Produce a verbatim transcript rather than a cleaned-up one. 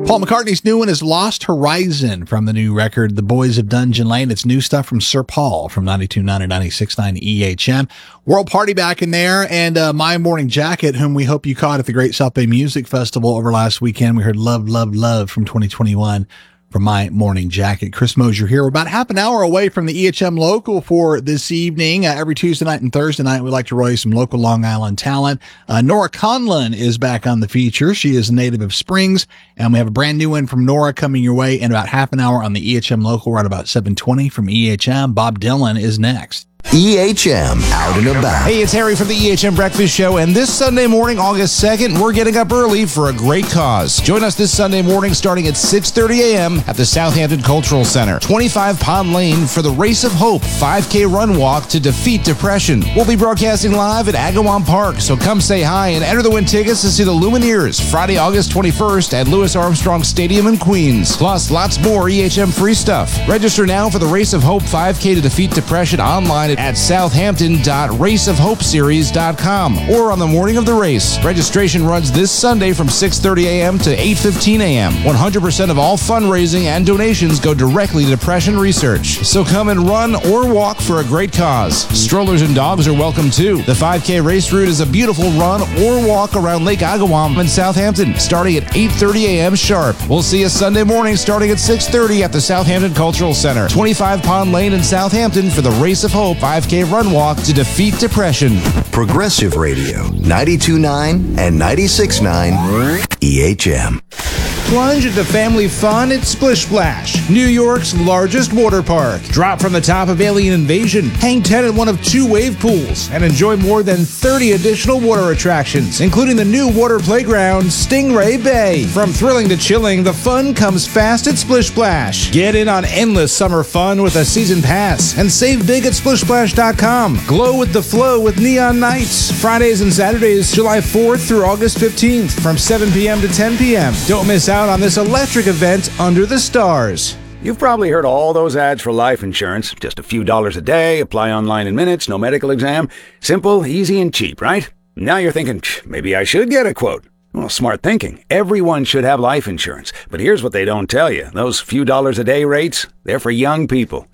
Paul McCartney's new one is Lost Horizon from the new record, The Boys of Dungeon Lane. It's new stuff from Sir Paul from ninety-two point nine and ninety-six point nine E H M. World Party back in there, and uh, My Morning Jacket, whom we hope you caught at the Great South Bay Music Festival over last weekend. We heard Love, Love, Love from twenty twenty-one. From My Morning Jacket. Chris Mosier here. We're about half an hour away from the E H M Local for this evening. Uh, every Tuesday night and Thursday night, we like to roll you some local Long Island talent. Uh, Nora Conlon is back on the feature. She is a native of Springs, and we have a brand new one from Nora coming your way in about half an hour on the E H M Local. We're at about seven twenty from E H M. Bob Dylan is next. E H M Out and About. Hey, it's Harry from the E H M Breakfast Show, and this Sunday morning, August second, we're getting up early for a great cause. Join us this Sunday morning starting at six thirty a.m. at the Southampton Cultural Center, twenty-five Pond Lane, for the Race of Hope five K Run Walk to defeat depression. We'll be broadcasting live at Agawam Park, so come say hi and enter the win tickets to see the Lumineers Friday, August twenty-first at Louis Armstrong Stadium in Queens. Plus, lots more E H M free stuff. Register now for the Race of Hope five K to defeat depression online at southampton dot race of hope series dot com or on the morning of the race. Registration runs this Sunday from six thirty a.m. to eight fifteen a.m. one hundred percent of all fundraising and donations go directly to depression research. So come and run or walk for a great cause. Strollers and dogs are welcome too. The five K race route is a beautiful run or walk around Lake Agawam in Southampton, starting at eight thirty a.m. sharp. We'll see you Sunday morning starting at six thirty at the Southampton Cultural Center, twenty-five Pond Lane in Southampton, for the Race of Hope five K Run Walk to defeat depression. Progressive Radio, ninety-two point nine and ninety-six point nine E H M. Plunge into family fun at Splish Splash, New York's largest water park. Drop from the top of Alien Invasion, hang ten at one of two wave pools, and enjoy more than thirty additional water attractions, including the new water playground, Stingray Bay. From thrilling to chilling, the fun comes fast at Splish Splash. Get in on endless summer fun with a season pass, and save big at splish splash dot com. Glow with the flow with Neon Nights, Fridays and Saturdays, July fourth through August fifteenth, from seven p.m. to ten p.m. Don't miss out on this electric event under the stars. You've probably heard all those ads for life insurance. Just a few dollars a day, apply online in minutes, no medical exam. Simple, easy, and cheap, right? Now you're thinking, maybe I should get a quote. Well, smart thinking. Everyone should have life insurance. But here's what they don't tell you. Those few dollars a day rates, they're for young people.